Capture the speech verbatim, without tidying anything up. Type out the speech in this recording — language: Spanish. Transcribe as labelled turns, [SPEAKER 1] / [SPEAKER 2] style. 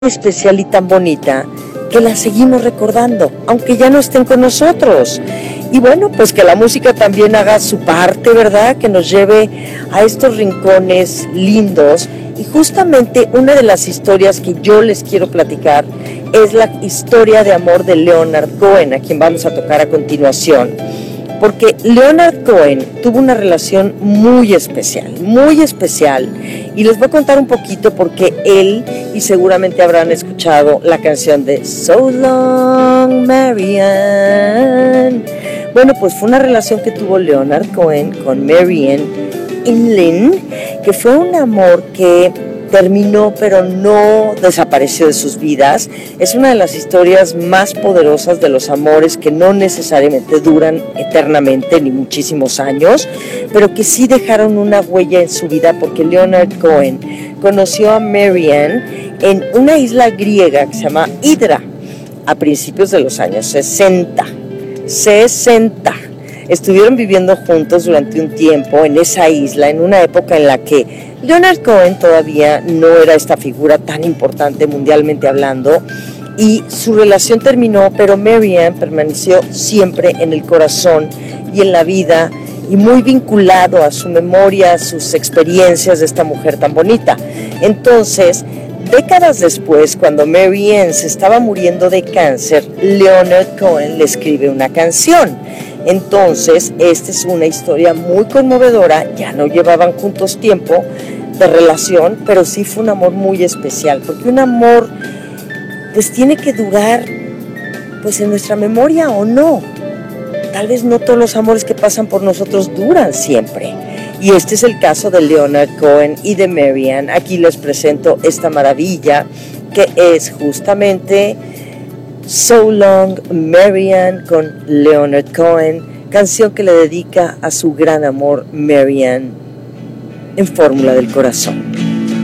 [SPEAKER 1] especial y tan bonita que la seguimos recordando, aunque ya no estén con nosotros. Y bueno, pues que la música también haga su parte, ¿verdad? Que nos lleve a estos rincones lindos. Y justamente una de las historias que yo les quiero platicar es la historia de amor de Leonard Cohen, a quien vamos a tocar a continuación. Porque Leonard Cohen tuvo una relación muy especial, muy especial. Y les voy a contar un poquito porque él, y seguramente habrán escuchado la canción de So Long, Marianne. Bueno, pues fue una relación que tuvo Leonard Cohen con Marianne Inlin, que fue un amor que terminó pero no desapareció de sus vidas. Es una de las historias más poderosas de los amores que no necesariamente duran eternamente ni muchísimos años, pero que sí dejaron una huella en su vida, porque Leonard Cohen conoció a Marianne en una isla griega que se llama Hydra a principios de los años sesenta. sesenta. Estuvieron viviendo juntos durante un tiempo en esa isla, en una época en la que Leonard Cohen todavía no era esta figura tan importante mundialmente hablando, y su relación terminó, pero Marianne permaneció siempre en el corazón y en la vida, y muy vinculado a su memoria, a sus experiencias de esta mujer tan bonita. Entonces, décadas después, cuando Marianne se estaba muriendo de cáncer, Leonard Cohen le escribe una canción. Entonces, esta es una historia muy conmovedora. Ya no llevaban juntos tiempo de relación, pero sí fue un amor muy especial, porque un amor pues tiene que durar pues en nuestra memoria o no. Tal vez no todos los amores que pasan por nosotros duran siempre. Y este es el caso de Leonard Cohen y de Marianne. Aquí les presento esta maravilla que es justamente So Long, Marianne con Leonard Cohen, canción que le dedica a su gran amor Marianne en Fórmula del Corazón.